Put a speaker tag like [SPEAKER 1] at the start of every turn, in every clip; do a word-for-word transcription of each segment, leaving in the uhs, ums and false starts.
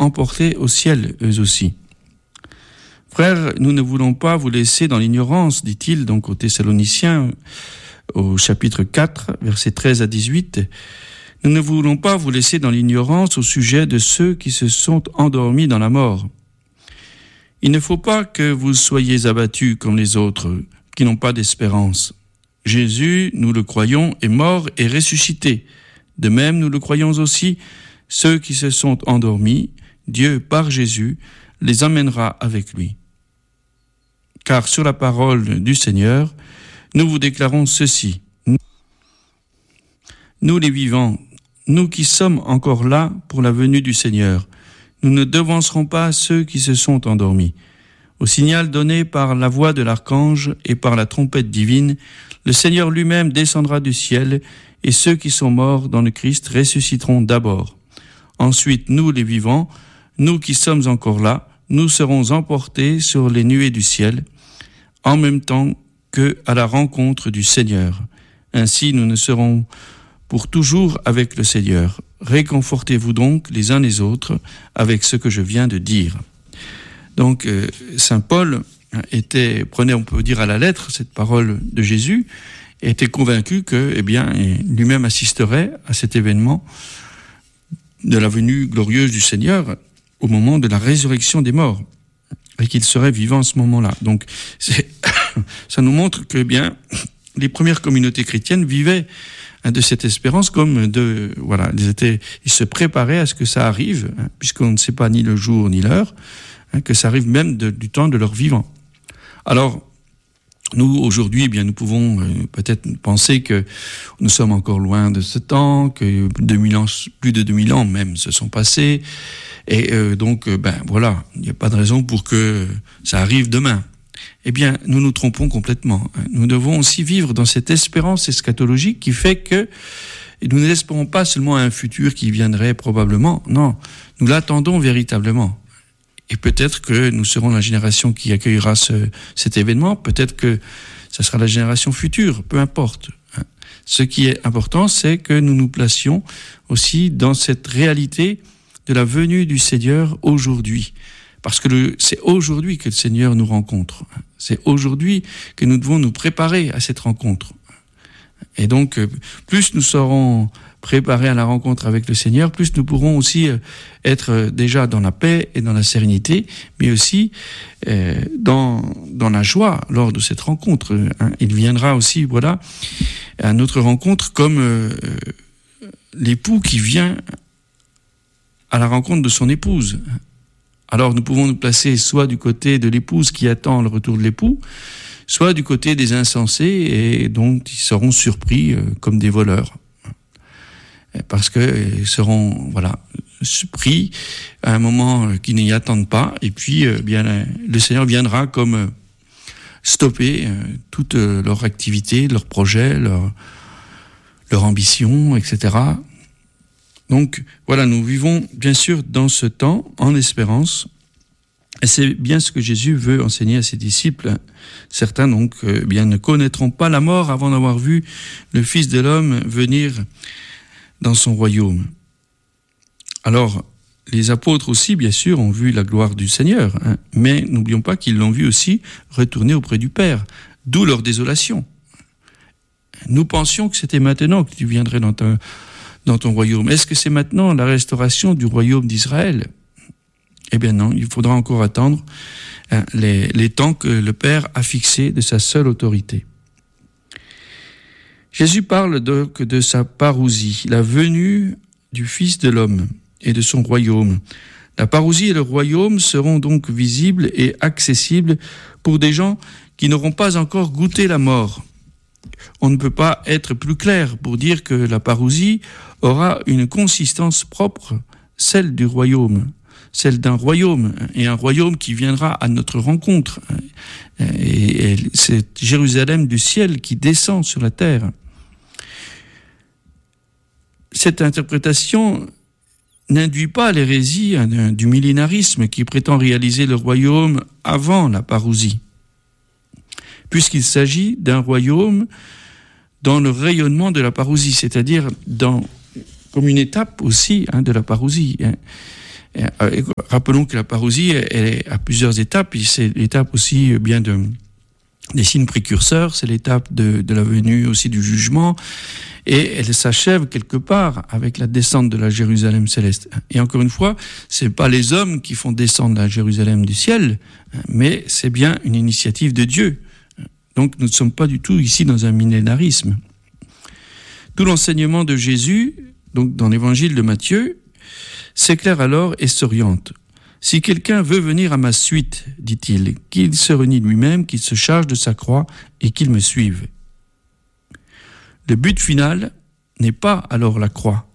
[SPEAKER 1] emportés au ciel, eux aussi. Frères, nous ne voulons pas vous laisser dans l'ignorance, dit-il donc aux Thessaloniciens, au chapitre quatre, versets treize à dix-huit. Nous ne voulons pas vous laisser dans l'ignorance au sujet de ceux qui se sont endormis dans la mort. Il ne faut pas que vous soyez abattus comme les autres, qui n'ont pas d'espérance. Jésus, nous le croyons, est mort et ressuscité. De même, nous le croyons aussi, ceux qui se sont endormis, Dieu, par Jésus, les emmènera avec lui. Car sur la parole du Seigneur, nous vous déclarons ceci. Nous les vivants, nous qui sommes encore là pour la venue du Seigneur, nous ne devancerons pas ceux qui se sont endormis. Au signal donné par la voix de l'archange et par la trompette divine, le Seigneur lui-même descendra du ciel, et ceux qui sont morts dans le Christ ressusciteront d'abord. Ensuite, nous les vivants, nous qui sommes encore là, nous serons emportés sur les nuées du ciel, en même temps que à la rencontre du Seigneur. Ainsi, nous ne serons pour toujours avec le Seigneur. Réconfortez-vous donc les uns les autres avec ce que je viens de dire. Donc, euh, saint Paul était, prenait, on peut dire à la lettre, cette parole de Jésus, et était convaincu que, eh bien, lui-même assisterait à cet événement de la venue glorieuse du Seigneur au moment de la résurrection des morts, et qu'il serait vivant à ce moment-là. Donc, c'est, ça nous montre que, eh bien, les premières communautés chrétiennes vivaient de cette espérance comme de, voilà, ils étaient, ils se préparaient à ce que ça arrive, hein, puisqu'on ne sait pas ni le jour ni l'heure, hein, que ça arrive même de, du temps de leur vivant. Alors, nous, aujourd'hui, eh bien, nous pouvons euh, peut-être penser que nous sommes encore loin de ce temps, que deux mille ans, plus de deux mille ans même se sont passés, et euh, donc, euh, ben voilà, il n'y a pas de raison pour que ça arrive demain. Eh bien, nous nous trompons complètement. Nous devons aussi vivre dans cette espérance eschatologique qui fait que nous n'espérons pas seulement un futur qui viendrait probablement, non, nous l'attendons véritablement. Et peut-être que nous serons la génération qui accueillera ce, cet événement, peut-être que ça sera la génération future, peu importe. Ce qui est important, c'est que nous nous placions aussi dans cette réalité de la venue du Seigneur aujourd'hui. Parce que le, c'est aujourd'hui que le Seigneur nous rencontre. C'est aujourd'hui que nous devons nous préparer à cette rencontre. Et donc, plus nous serons préparés à la rencontre avec le Seigneur, plus nous pourrons aussi être déjà dans la paix et dans la sérénité, mais aussi euh, dans, dans la joie lors de cette rencontre. Il viendra aussi, voilà, à notre rencontre comme euh, l'époux qui vient à la rencontre de son épouse. Alors nous pouvons nous placer soit du côté de l'épouse qui attend le retour de l'époux, soit du côté des insensés et donc ils seront surpris euh, comme des voleurs. Parce qu'ils seront voilà, pris à un moment qu'ils n'y attendent pas, et puis euh, bien, le Seigneur viendra comme euh, stopper euh, toute euh, leur activité, leurs projets, leur, leur ambition, et cetera. Donc voilà, nous vivons bien sûr dans ce temps en espérance, et c'est bien ce que Jésus veut enseigner à ses disciples. Certains donc euh, bien ne connaîtront pas la mort avant d'avoir vu le Fils de l'homme venir dans son royaume. Alors les apôtres aussi bien sûr ont vu la gloire du Seigneur, hein, mais n'oublions pas qu'ils l'ont vu aussi retourner auprès du Père, d'où leur désolation. Nous pensions que c'était maintenant que tu viendrais dans ta dans ton royaume. Est-ce que c'est maintenant la restauration du royaume d'Israël ? Eh bien non, il faudra encore attendre hein, les, les temps que le Père a fixés de sa seule autorité. Jésus parle donc de sa parousie, la venue du Fils de l'homme et de son royaume. La parousie et le royaume seront donc visibles et accessibles pour des gens qui n'auront pas encore goûté la mort. On ne peut pas être plus clair pour dire que la parousie aura une consistance propre, celle du royaume, celle d'un royaume, et un royaume qui viendra à notre rencontre. Et, et c'est Jérusalem du ciel qui descend sur la terre. Cette interprétation n'induit pas l'hérésie hein, du millénarisme qui prétend réaliser le royaume avant la parousie, puisqu'il s'agit d'un royaume dans le rayonnement de la parousie, c'est-à-dire dans, comme une étape aussi hein, de la parousie. Hein. Et, rappelons que la parousie, elle est à plusieurs étapes, et c'est l'étape aussi bien de, des signes précurseurs, c'est l'étape de, de la venue aussi du jugement, et elle s'achève quelque part avec la descente de la Jérusalem céleste. Et encore une fois, c'est pas les hommes qui font descendre la Jérusalem du ciel, mais c'est bien une initiative de Dieu. Donc nous ne sommes pas du tout ici dans un millénarisme. Tout l'enseignement de Jésus, donc dans l'évangile de Matthieu, s'éclaire alors et s'oriente. Si quelqu'un veut venir à ma suite, dit-il, qu'il se renie lui-même, qu'il se charge de sa croix et qu'il me suive. Le but final n'est pas alors la croix,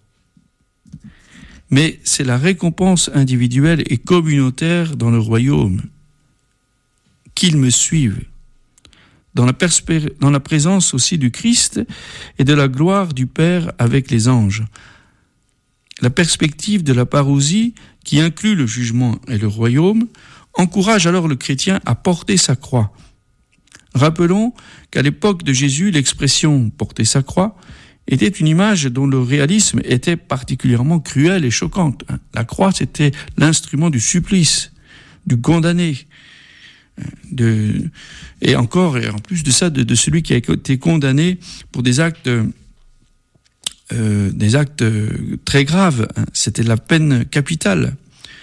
[SPEAKER 1] mais c'est la récompense individuelle et communautaire dans le royaume. Qu'il me suive, dans la, perspe- dans la présence aussi du Christ et de la gloire du Père avec les anges. La perspective de la parousie, qui inclut le jugement et le royaume, encourage alors le chrétien à porter sa croix. Rappelons qu'à l'époque de Jésus, l'expression « porter sa croix » était une image dont le réalisme était particulièrement cruel et choquante. La croix, c'était l'instrument du supplice, du condamné, de, et encore, et en plus de ça, de, de celui qui a été condamné pour des actes, euh, des actes très graves. C'était la peine capitale.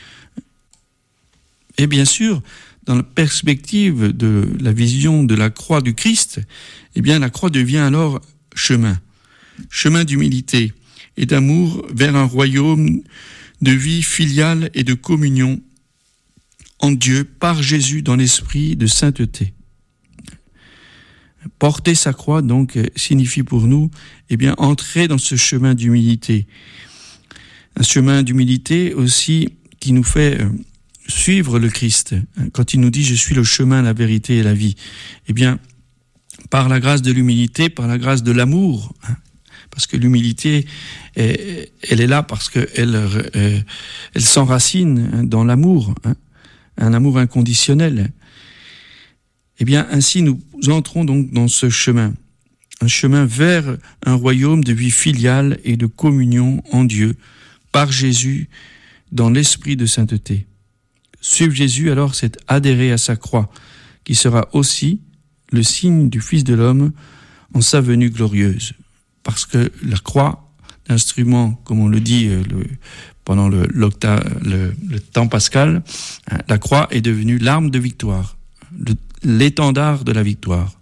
[SPEAKER 1] Et bien sûr, dans la perspective de la vision de la croix du Christ, eh bien, la croix devient alors chemin. Chemin d'humilité et d'amour vers un royaume de vie filiale et de communion en Dieu par Jésus dans l'esprit de sainteté. Porter sa croix, donc, signifie pour nous, eh bien, entrer dans ce chemin d'humilité. Un chemin d'humilité aussi qui nous fait suivre le Christ. Quand il nous dit « Je suis le chemin, la vérité et la vie », eh bien, par la grâce de l'humilité, par la grâce de l'amour, hein, parce que l'humilité, elle, elle est là parce qu'elle elle, elle s'enracine dans l'amour, hein, un amour inconditionnel. Eh bien, ainsi, nous entrons donc dans ce chemin, un chemin vers un royaume de vie filiale et de communion en Dieu, par Jésus, dans l'esprit de sainteté. Suivre Jésus, alors, c'est adhérer à sa croix, qui sera aussi le signe du Fils de l'homme en sa venue glorieuse. Parce que la croix, l'instrument, comme on le dit le, pendant le, le, le temps pascal, la croix est devenue l'arme de victoire, le, l'étendard de la victoire.